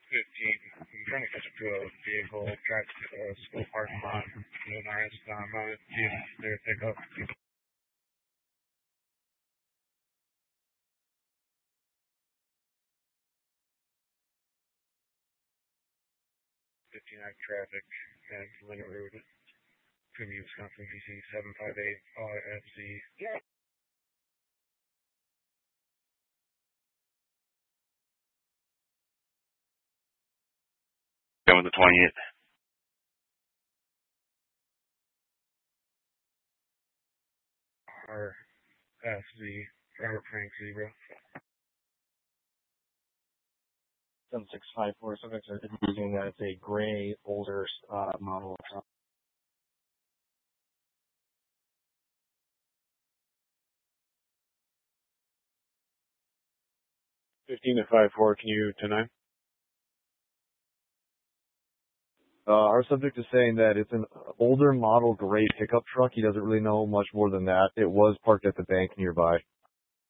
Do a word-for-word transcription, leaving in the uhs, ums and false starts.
fifteen. I'm trying to catch up to a vehicle, drive to a school parking lot, do an R S stop on it, see if they're pick up. fifteen act traffic and Linnet Road, Premium Wisconsin, P C seven five eight R F Z. Yeah. Going with the twentieth. R F Z, Robert Frank Zebra. seven six five four, subjects are using that it's a gray, older uh, model truck. fifteen to five four, can you ten nine? Uh, our subject is saying that it's an older model gray pickup truck. He doesn't really know much more than that. It was parked at the bank nearby.